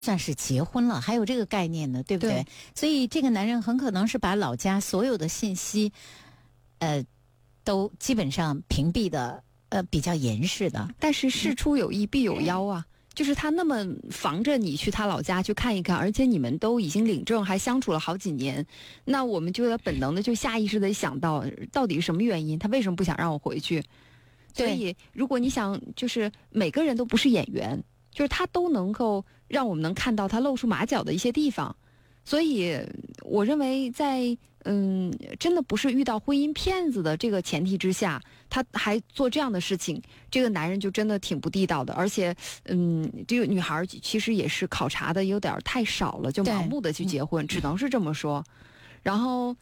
算是结婚了，还有这个概念呢，对不对？所以这个男人很可能是把老家所有的信息，都基本上屏蔽的，比较严实的。 但是事出有因必有妖啊，就是他那么防着你去他老家去看一看，而且你们都已经领证，还相处了好几年，那我们就要本能的就下意识的想到底是什么原因，他为什么不想让我回去？所以如果你想，就是每个人都不是演员，就是他都能够让我们能看到他露出马脚的一些地方，所以我认为在真的不是遇到婚姻骗子的这个前提之下，他还做这样的事情，这个男人就真的挺不地道的。而且这个女孩其实也是考察的有点太少了，就盲目的去结婚，只能是这么说。然后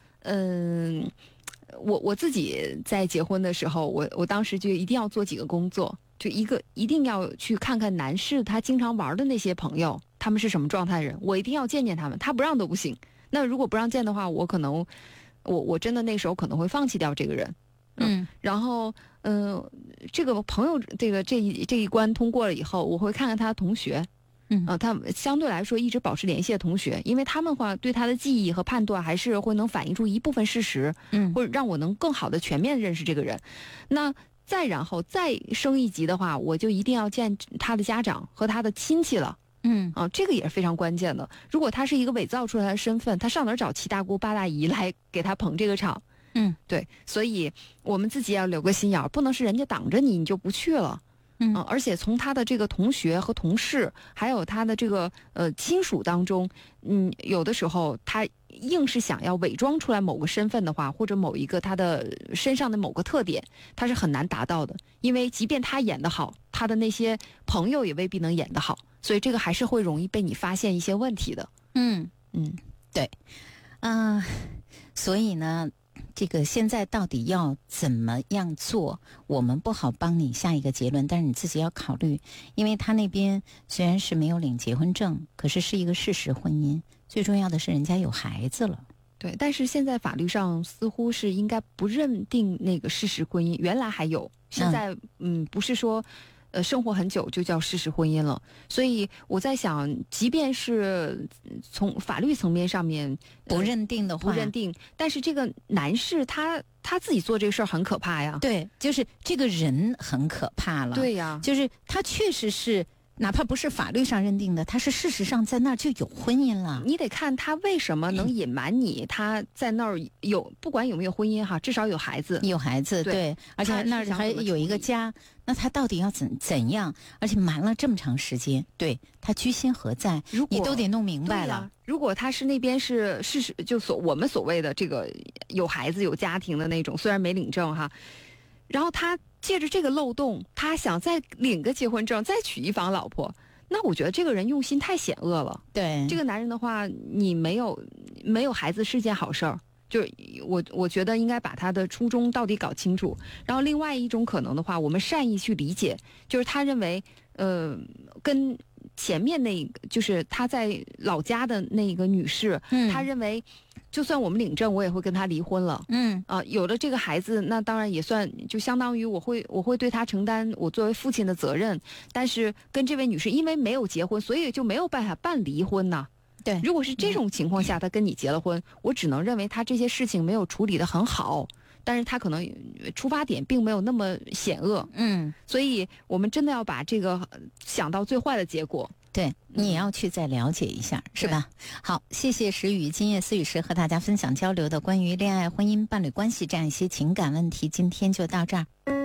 我自己在结婚的时候，我当时就一定要做几个工作，就一定要去看看男士他经常玩的那些朋友，他们是什么状态的人，我一定要见见他们，他不让都不行。那如果不让见的话，我可能我真的那时候可能会放弃掉这个人。然后这个朋友这一关通过了以后，我会看看他的同学。他相对来说一直保持联系的同学，因为他们话对他的记忆和判断还是会能反映出一部分事实，或者让我能更好的全面认识这个人。那再然后再升一级的话，我就一定要见他的家长和他的亲戚了。这个也是非常关键的。如果他是一个伪造出来的身份，他上哪儿找七大姑八大姨来给他捧这个场？对，所以我们自己要留个心眼儿，不能是人家挡着你就不去了。而且从他的这个同学和同事，还有他的这个亲属当中，有的时候他硬是想要伪装出来某个身份的话，或者某一个他的身上的某个特点，他是很难达到的。因为即便他演得好，他的那些朋友也未必能演得好，所以这个还是会容易被你发现一些问题的。 对，所以呢，这个现在到底要怎么样做，我们不好帮你下一个结论，但是你自己要考虑，因为他那边虽然是没有领结婚证，可是是一个事实婚姻，最重要的是人家有孩子了。 对，但是现在法律上似乎是应该不认定那个事实婚姻，原来还有，现在不是说生活很久就叫事实婚姻了。所以我在想，即便是从法律层面上面不认定的话， 不认定，但是这个男士他自己做这个事儿很可怕呀。 对，就是这个人很可怕了。 对呀， 就是他确实是，哪怕不是法律上认定的，他是事实上在那儿就有婚姻了。 你得看他为什么能隐瞒你，他在那儿有，不管有没有婚姻哈，至少有孩子， 有孩子，对，而且那儿还有一个家，那他到底要怎样？而且瞒了这么长时间，对，他居心何在？你都得弄明白了。 如果他是那边是事实，就我们所谓的这个有孩子有家庭的那种，虽然没领证哈，然后他借着这个漏洞，他想再领个结婚证，再娶一房老婆，那我觉得这个人用心太险恶了。 对， 这个男人的话，你没有孩子是件好事儿，就是我觉得应该把他的初衷到底搞清楚。然后另外一种可能的话，我们善意去理解，就是他认为跟前面那个就是他在老家的那个女士，他认为就算我们领证，我也会跟他离婚了。有了这个孩子，那当然也算就相当于我会对他承担我作为父亲的责任。但是跟这位女士因为没有结婚，所以就没有办法办离婚呐。 对， 如果是这种情况下，他跟你结了婚，我只能认为他这些事情没有处理得很好。但是他可能出发点并没有那么险恶，所以我们真的要把这个想到最坏的结果。 对，你也要去再了解一下，是吧？好，谢谢石宇，今夜思雨时和大家分享交流的关于恋爱、婚姻、伴侣关系这样一些情感问题，今天就到这儿。